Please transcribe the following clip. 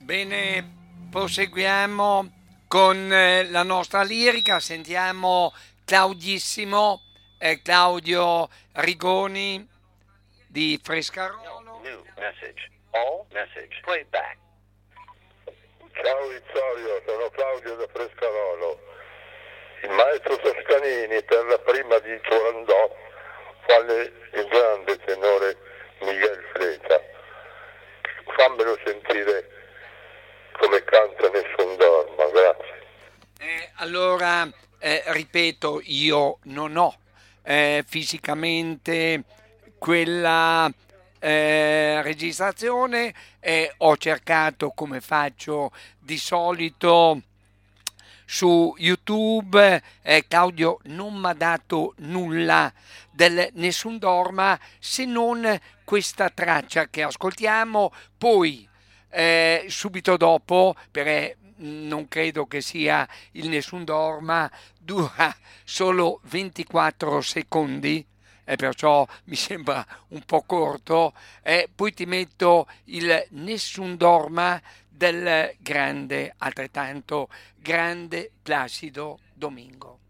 Bene, proseguiamo con la nostra lirica, sentiamo Claudissimo, Claudio Rigoni di Frescarolo. New message. All message. Playback. Ciao Vittorio, sono Claudio da Frescarolo. Il maestro Toscanini per la prima di Turandot fa il grande tenore Miguel Fleta. Fammelo sentire come canta Nessun Dorma, grazie. Allora, ripeto, io non ho fisicamente quella registrazione e ho cercato, come faccio di solito, su YouTube. Claudio non mi ha dato nulla del Nessun Dorma se non questa traccia che ascoltiamo, poi subito dopo, perché non credo che sia il Nessun Dorma, dura solo 24 secondi. E perciò mi sembra un po' corto, poi ti metto il Nessun Dorma del grande, altrettanto grande Placido Domingo.